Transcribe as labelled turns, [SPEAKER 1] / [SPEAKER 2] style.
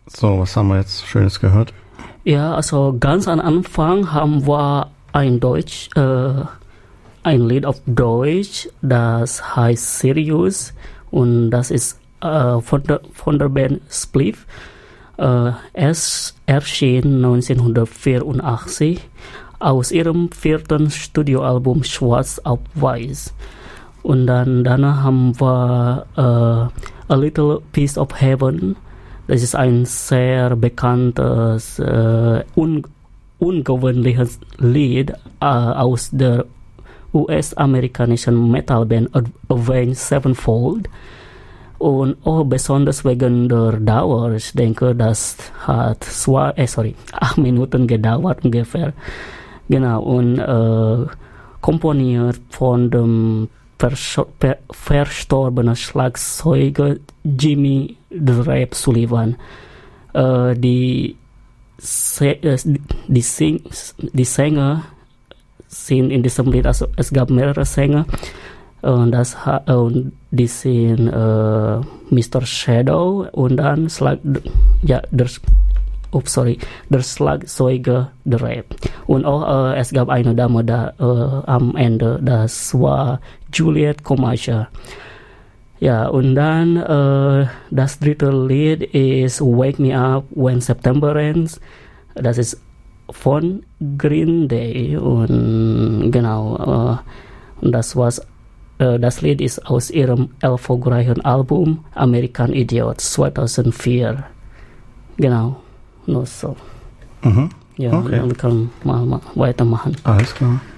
[SPEAKER 1] So, was haben wir jetzt Schönes gehört?
[SPEAKER 2] Ja, also ganz am Anfang haben wir ein Lied auf Deutsch, das heißt Sirius, und das ist von der Band Spliff. Es erschien 1984 aus ihrem 4. Studioalbum Schwarz auf Weiß. Und dann danach haben wir A Little Piece of Heaven. Das ist ein sehr bekanntes, ungewöhnliches Lied aus der US-amerikanischen Metalband Avenged Sevenfold. Und auch besonders wegen der Dauer. Ich denke, das hat 8 Minuten gedauert ungefähr. Genau, und komponiert von dem verstorbenen Schlagzeuger Jimmy Rap Sullivan. Die Sänger sind in diesem Lied, also es gab mehrere Sänger, und die sind Mr. Shadow und dann der Schlagzeuger der Rap. Und auch es gab eine Dame da am Ende, das war Juliette Comasha. Ja, und dann das dritte Lied ist Wake Me Up When September Ends. Das ist von Green Day und genau, und das Lied ist aus ihrem erfolgreichen Album American Idiot 2004. Genau, nur so.
[SPEAKER 1] Mhm.
[SPEAKER 2] Ja,
[SPEAKER 1] okay.
[SPEAKER 2] Dann können wir mal weitermachen.
[SPEAKER 1] Alles klar.